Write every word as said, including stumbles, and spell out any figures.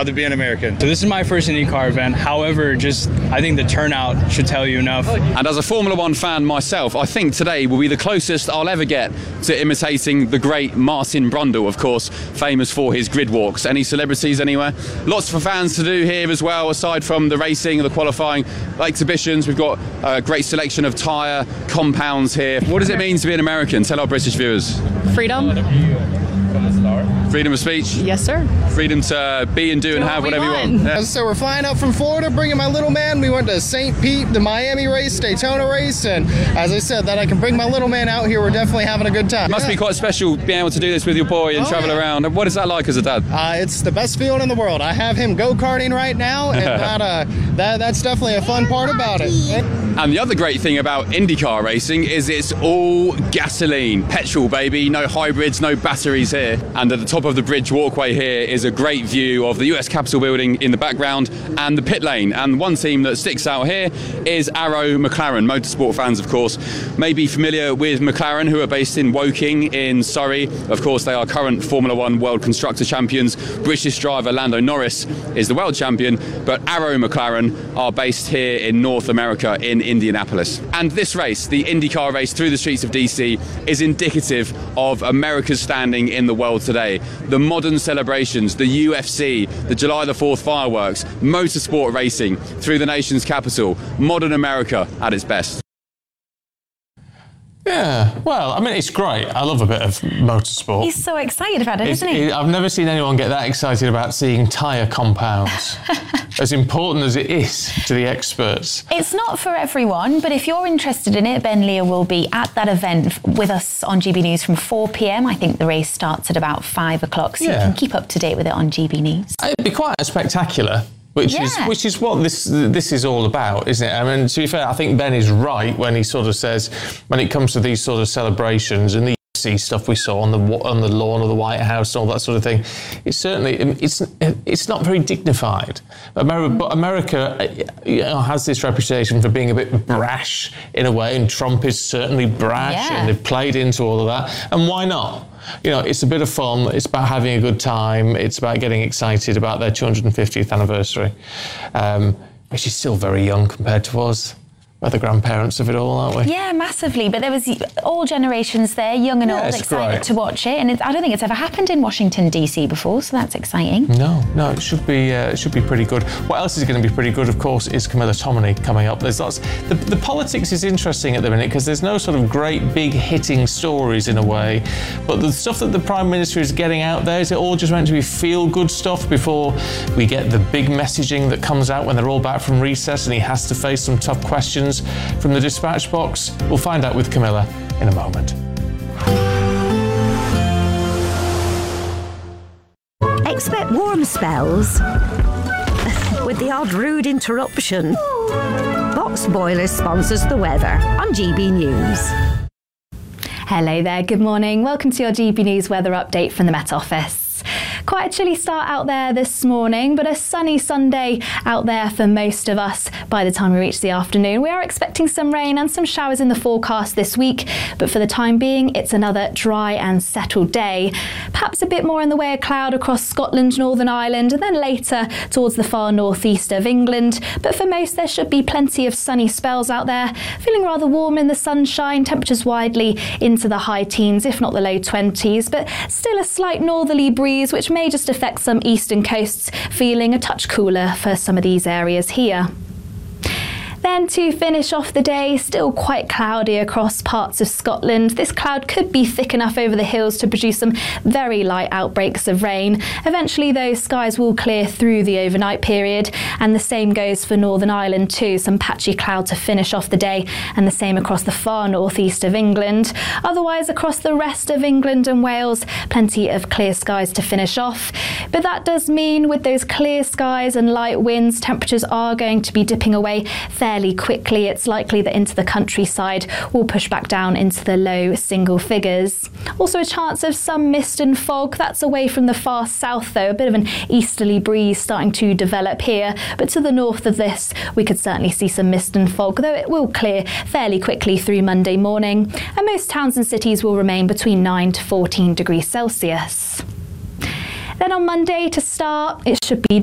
proud to be an American. So this is my first IndyCar event. However, just I think the turnout should tell you enough. And as a Formula One fan myself, I think today will be the closest I'll ever get to imitating the great Martin Brundle, of course, famous for his grid walks. Any celebrities anywhere? Lots for fans to do here as well, aside from the racing, the qualifying exhibitions. We've got a great selection of tyre compounds here. What does it mean to be an American? Tell our British viewers. Freedom. Freedom of speech? Yes, sir. Freedom to be and do, do and have whatever you want. Yeah. So we're flying up from Florida, bringing my little man. We went to Saint Pete, the Miami race, Daytona race, and as I said, that I can bring my little man out here. We're definitely having a good time. It must yeah. be quite special being able to do this with your boy and oh, travel yeah. around. What is that like as a dad? Uh, it's the best feeling in the world. I have him go-karting right now, and that, uh, that, that's definitely a fun part about it. And the other great thing about IndyCar racing is it's all gasoline, petrol, baby. No hybrids, no batteries here. And at the top of the bridge walkway here is a great view of the U S Capitol building in the background and the pit lane. And one team that sticks out here is Arrow McLaren. Motorsport fans, of course, may be familiar with McLaren, who are based in Woking in Surrey. Of course, they are current Formula One World Constructor Champions. British driver Lando Norris is the world champion, but Arrow McLaren are based here in North America in Indianapolis. And this race, the IndyCar race through the streets of D C, is indicative of America's standing in the world today. The modern celebrations, the U F C, the July the fourth fireworks, motorsport racing through the nation's capital, modern America at its best. Yeah, well, I mean, it's great. I love a bit of motorsport. He's so excited about it, It's, isn't he? it, I've never seen anyone get that excited about seeing tyre compounds. As important as it is to the experts. It's not for everyone, but if you're interested in it, Ben Lear will be at that event with us on G B News from four p.m. I think the race starts at about five o'clock, so yeah. you can keep up to date with it on G B News. It'd be quite spectacular. Which yeah. is which is what this this is all about, isn't it? I mean, to be fair, I think Ben is right when he sort of says, when it comes to these sort of celebrations and the see stuff we saw on the on the lawn of the White House and all that sort of thing, it's certainly it's it's not very dignified. America, but America, you know, has this reputation for being a bit brash in a way, and Trump is certainly brash, yeah. and they've played into all of that. And why not? You know, it's a bit of fun. It's about having a good time. It's about getting excited about their two hundred fiftieth anniversary, um, which is still very young compared to us. We're the grandparents of it all, aren't we? Yeah, massively. But there was all generations there, young and yeah, old, excited great. to watch it. And it, I don't think it's ever happened in Washington, D C before, so that's exciting. No, no, it should be uh, it should be pretty good. What else is going to be pretty good, of course, is Camilla Tominey coming up. There's lots. The, the politics is interesting at the minute because there's no sort of great big hitting stories in a way. But the stuff that the Prime Minister is getting out there, is it all just meant to be feel-good stuff before we get the big messaging that comes out when they're all back from recess and he has to face some tough questions from the dispatch box? We'll find out with Camilla in a moment. Expect warm spells with the odd rude interruption. Box Boilers sponsors the weather on G B News. Hello there, good morning. Welcome to your G B News weather update from the Met Office. Quite a chilly start out there this morning, but a sunny Sunday out there for most of us by the time we reach the afternoon. We are expecting some rain and some showers in the forecast this week, but for the time being, it's another dry and settled day. Perhaps a bit more in the way of cloud across Scotland, Northern Ireland, and then later towards the far northeast of England. But for most, there should be plenty of sunny spells out there. Feeling rather warm in the sunshine, temperatures widely into the high teens, if not the low twenties, but still a slight northerly breeze, which may just affect some eastern coasts, feeling a touch cooler for some of these areas here. Then to finish off the day, still quite cloudy across parts of Scotland. This cloud could be thick enough over the hills to produce some very light outbreaks of rain. Eventually, those skies will clear through the overnight period, and the same goes for Northern Ireland too. Some patchy cloud to finish off the day, and the same across the far northeast of England. Otherwise, across the rest of England and Wales, plenty of clear skies to finish off. But that does mean with those clear skies and light winds, temperatures are going to be dipping away fairly quickly. It's likely that into the countryside will push back down into the low single figures. Also a chance of some mist and fog. That's away from the far south though, a bit of an easterly breeze starting to develop here, but to the north of this we could certainly see some mist and fog, though it will clear fairly quickly through Monday morning, and most towns and cities will remain between nine to fourteen degrees Celsius. Then on Monday to start, it should be